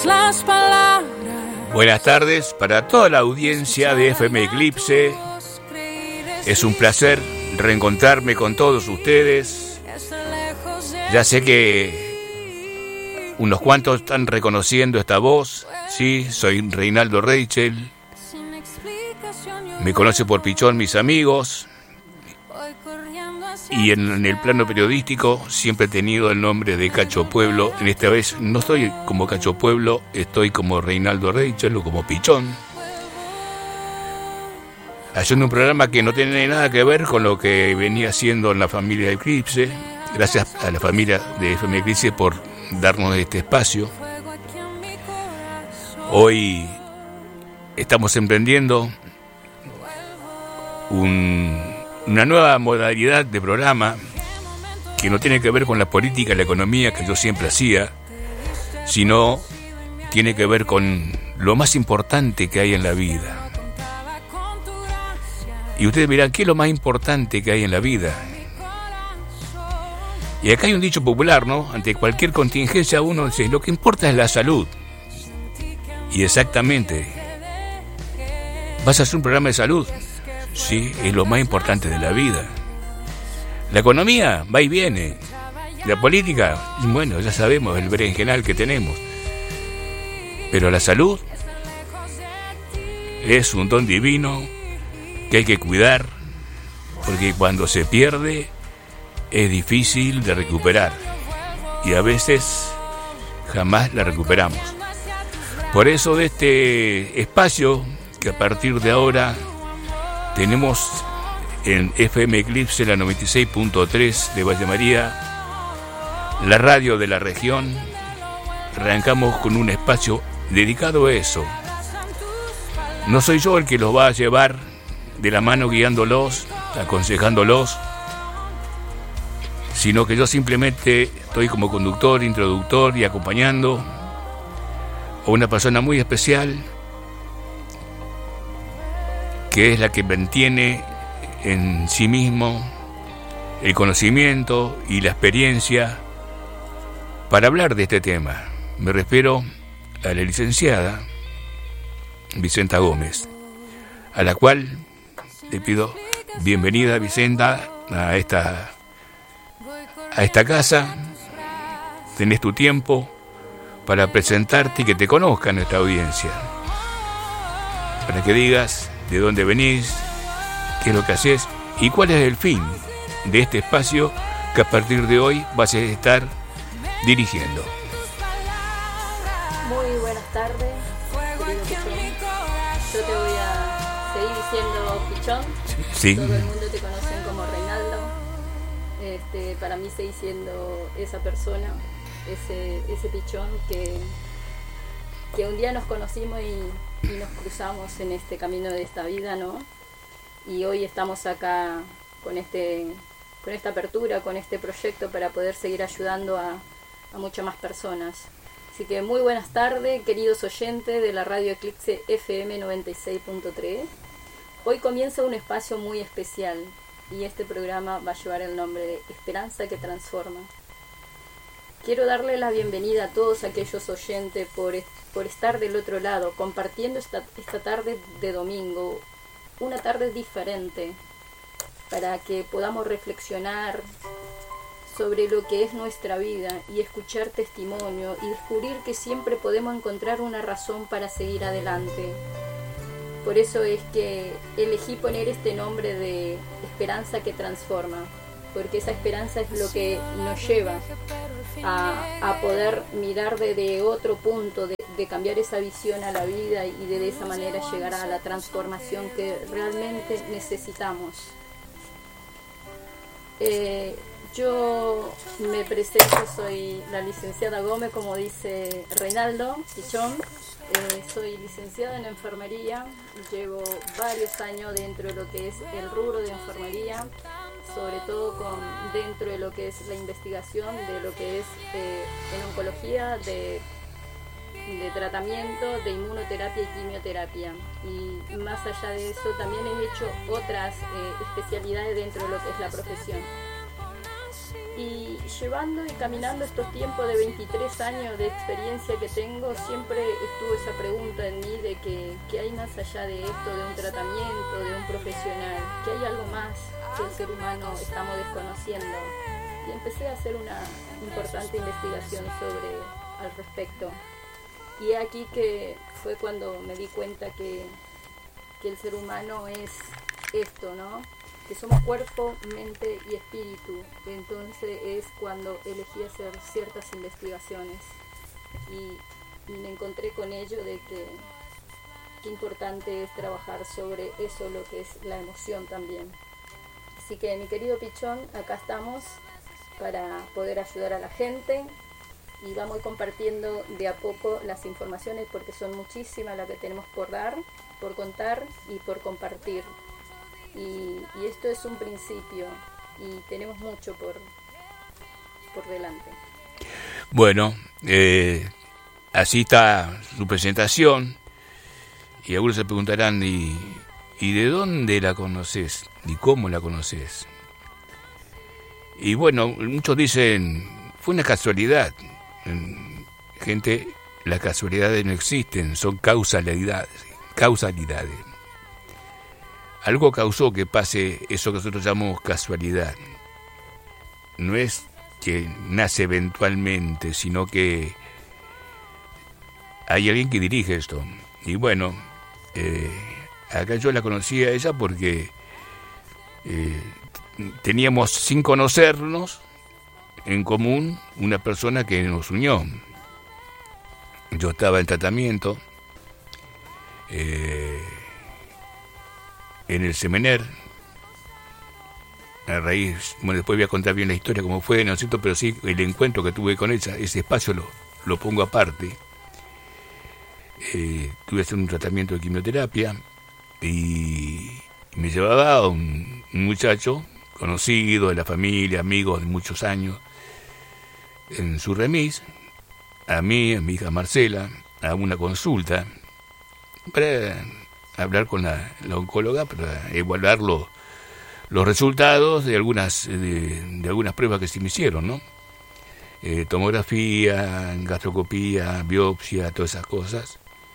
Las palabras. Buenas tardes para toda la audiencia de FM Eclipse. Es un placer reencontrarme con todos ustedes. Ya sé que unos cuantos están reconociendo esta voz. Sí, soy Reinaldo Reichel. Me conoce por Pichón mis amigos. Y en el plano periodístico siempre he tenido el nombre de Cacho Pueblo. En esta vez no estoy como Cacho Pueblo, estoy como Reinaldo Reichel o como Pichón. Haciendo un programa que no tiene nada que ver con lo que venía haciendo en la familia de Eclipse. Gracias a la familia de FM Eclipse por darnos este espacio. Hoy estamos emprendiendo una nueva modalidad de programa que no tiene que ver con la política y la economía que yo siempre hacía, sino tiene que ver con lo más importante que hay en la vida. Y ustedes dirán, ¿qué es lo más importante que hay en la vida? Y acá hay un dicho popular, ¿no? Ante cualquier contingencia uno dice, lo que importa es la salud. Y exactamente, ¿vas a hacer un programa de salud? Sí, es lo más importante de la vida. La economía va y viene. La política, bueno, ya sabemos el berenjenal que tenemos. Pero la salud es un don divino que hay que cuidar, porque cuando se pierde es difícil de recuperar. Y a veces jamás la recuperamos. Por eso de este espacio que a partir de ahora tenemos en FM Eclipse la 96.3 de Valle María, la radio de la región. Arrancamos con un espacio dedicado a eso. No soy yo el que los va a llevar de la mano guiándolos, aconsejándolos, sino que yo simplemente estoy como conductor, introductor y acompañando a una persona muy especial que es la que mantiene en sí mismo el conocimiento y la experiencia para hablar de este tema. Me refiero a la licenciada Vicenta Gómez, a la cual le pido bienvenida, Vicenta, a esta casa. Tenés tu tiempo para presentarte y que te conozca nuestra audiencia, para que digas de dónde venís, qué es lo que haces y cuál es el fin de este espacio que a partir de hoy vas a estar dirigiendo. Muy buenas tardes, querido Pichón. Yo te voy a seguir diciendo Pichón. Sí. Todo el mundo te conocen como Reinaldo. Para mí seguís siendo esa persona, ese Pichón que un día nos conocimos y nos cruzamos en este camino de esta vida, ¿no? Y hoy estamos acá con esta apertura, con este proyecto para poder seguir ayudando a muchas más personas. Así que muy buenas tardes, queridos oyentes de la radio Eclipse FM 96.3. Hoy comienza un espacio muy especial y este programa va a llevar el nombre de Esperanza que Transforma. Quiero darle la bienvenida a todos aquellos oyentes por estar del otro lado, compartiendo esta tarde de domingo, una tarde diferente, para que podamos reflexionar sobre lo que es nuestra vida y escuchar testimonio y descubrir que siempre podemos encontrar una razón para seguir adelante. Por eso es que elegí poner este nombre de Esperanza que Transforma, porque esa esperanza es lo que nos lleva a poder mirar desde otro punto, de cambiar esa visión a la vida y de esa manera llegar a la transformación que realmente necesitamos. Yo me presento, soy la licenciada Gómez, como dice Reinaldo Pichón. Soy licenciada en enfermería, llevo varios años dentro de lo que es el rubro de enfermería, sobre todo dentro de lo que es la investigación, de lo que es en oncología, de tratamiento, de inmunoterapia y quimioterapia. Y más allá de eso también he hecho otras especialidades dentro de lo que es la profesión. Y llevando y caminando estos tiempos de 23 años de experiencia que tengo, siempre estuvo esa pregunta en mí de que hay más allá de esto, de un tratamiento, de un profesional, que hay algo más que el ser humano estamos desconociendo. Y empecé a hacer una importante investigación al respecto. Y aquí que fue cuando me di cuenta que el ser humano es esto, ¿no? Que somos cuerpo, mente y espíritu. Entonces es cuando elegí hacer ciertas investigaciones y me encontré con ello de que qué importante es trabajar sobre eso, lo que es la emoción también. Así que, mi querido Pichón, acá estamos para poder ayudar a la gente y vamos a ir compartiendo de a poco las informaciones porque son muchísimas las que tenemos por dar, por contar y por compartir. Y esto es un principio y tenemos mucho por delante. Bueno, así está su presentación y algunos se preguntarán ¿y de dónde la conoces? ¿Y cómo la conoces? Y bueno, muchos dicen, fue una casualidad. Gente, las casualidades no existen, son causalidades. Algo causó que pase eso que nosotros llamamos casualidad. No es que nace eventualmente, sino que hay alguien que dirige esto. Y bueno, acá yo la conocí a ella porque teníamos, sin conocernos, en común una persona que nos unió. Yo estaba en tratamiento en el Semener, a raíz, bueno, después voy a contar bien la historia cómo fue, ¿no es cierto? Pero sí, el encuentro que tuve con ella, ese espacio lo pongo aparte. Tuve que hacer un tratamiento de quimioterapia y me llevaba un muchacho conocido de la familia, amigo de muchos años, en su remis, a mí, a mi hija Marcela, a una consulta para hablar con la oncóloga para evaluar los resultados de algunas pruebas que se me hicieron, ¿no? Tomografía, gastroscopía, biopsia, todas esas cosas.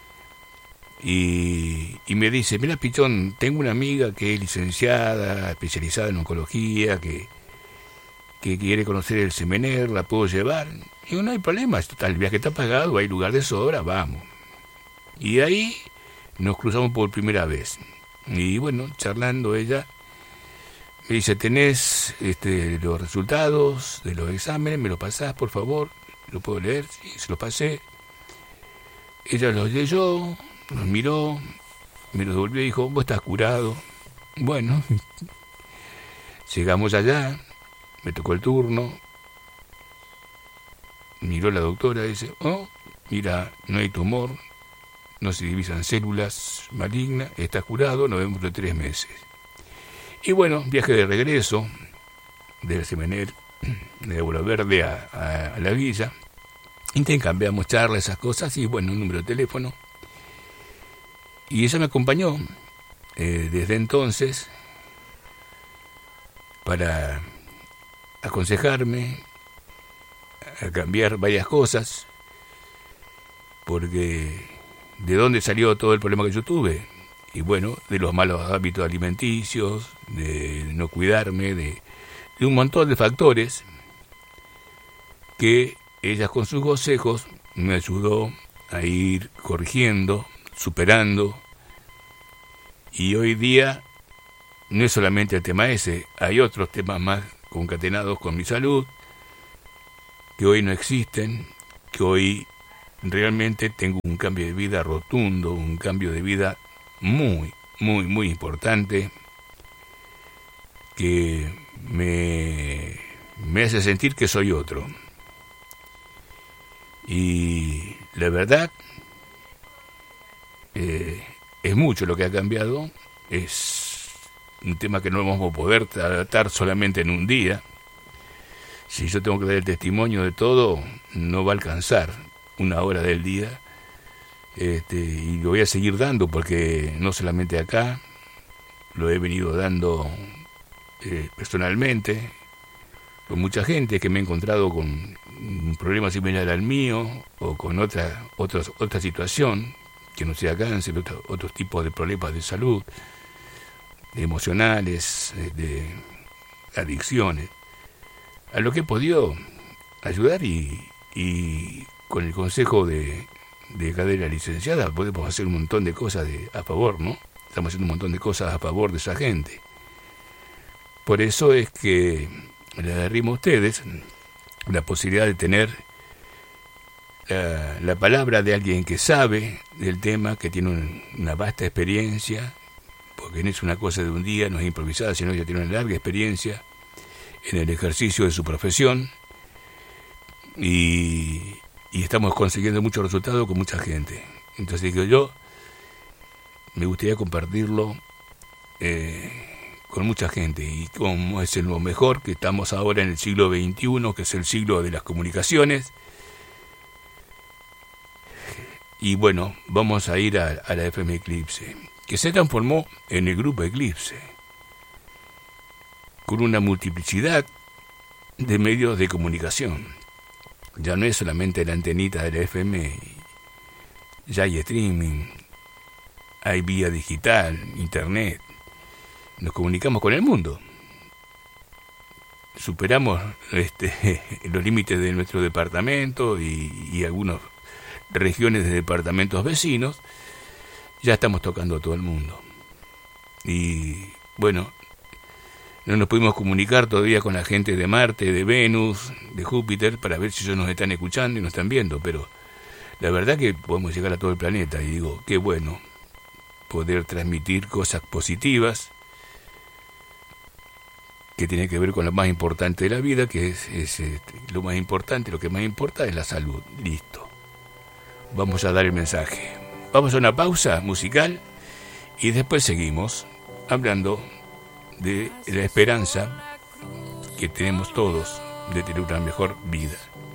Y me dice, mira Pichón, tengo una amiga que es licenciada, especializada en oncología, que quiere conocer el Semener, ¿la puedo llevar? Y digo, no hay problema, el viaje está pagado, hay lugar de sobra, vamos. Y ahí nos cruzamos por primera vez. Y bueno, charlando ella, me dice, ¿tenés los resultados de los exámenes? ¿Me los pasás, por favor? ¿Lo puedo leer? Sí, se los pasé. Ella los leyó, los miró, me los devolvió y dijo, vos estás curado. Bueno, llegamos allá, me tocó el turno, miró la doctora y dice, oh, mira, no hay tumor, no se divisan células malignas, está curado, nos vemos de 3 meses. Y bueno, viaje de regreso del Semener, de Bola Verde a la villa, intercambiamos charlas, esas cosas, y bueno, un número de teléfono. Y ella me acompañó desde entonces para aconsejarme a cambiar varias cosas, porque de dónde salió todo el problema que yo tuve. Y bueno, de los malos hábitos alimenticios, de no cuidarme, de un montón de factores que ella con sus consejos me ayudó a ir corrigiendo, superando. Y hoy día no es solamente el tema ese, hay otros temas más concatenados con mi salud, que hoy no existen, que hoy realmente tengo un cambio de vida rotundo, un cambio de vida muy, muy, muy importante, que me hace sentir que soy otro. Y la verdad, es mucho lo que ha cambiado, es un tema que no vamos a poder tratar solamente en un día. Si yo tengo que dar el testimonio de todo, no va a alcanzar 1 hora del día. Y lo voy a seguir dando porque no solamente acá, lo he venido dando personalmente con mucha gente que me he encontrado con un problema similar al mío o con otra situación, que no sea cáncer, otros tipos de problemas de salud, emocionales, de adicciones, a lo que he podido ayudar y con el consejo de Cadena Licenciada podemos hacer un montón de cosas a favor, ¿no? Estamos haciendo un montón de cosas a favor de esa gente. Por eso es que les arrimo a ustedes la posibilidad de tener la palabra de alguien que sabe del tema, que tiene una vasta experiencia, porque no es una cosa de un día, no es improvisada, sino que tiene una larga experiencia en el ejercicio de su profesión, y estamos consiguiendo muchos resultados con mucha gente. Entonces digo yo, me gustaría compartirlo con mucha gente, y como es lo mejor, que estamos ahora en el siglo XXI, que es el siglo de las comunicaciones. Y bueno, vamos a ir a la FM Eclipse, que se transformó en el Grupo Eclipse, con una multiplicidad de medios de comunicación. Ya no es solamente la antenita de la FM, ya hay streaming, hay vía digital, internet. Nos comunicamos con el mundo. Superamos los límites de nuestro departamento y algunas regiones de departamentos vecinos. Ya estamos tocando a todo el mundo. Y bueno, no nos pudimos comunicar todavía con la gente de Marte, de Venus, de Júpiter, para ver si ellos nos están escuchando y nos están viendo, pero la verdad que podemos llegar a todo el planeta, y digo, qué bueno poder transmitir cosas positivas que tiene que ver con lo más importante de la vida, que es lo más importante, lo que más importa es la salud. Listo. Vamos a dar el mensaje. Vamos a una pausa musical y después seguimos hablando de la esperanza que tenemos todos de tener una mejor vida.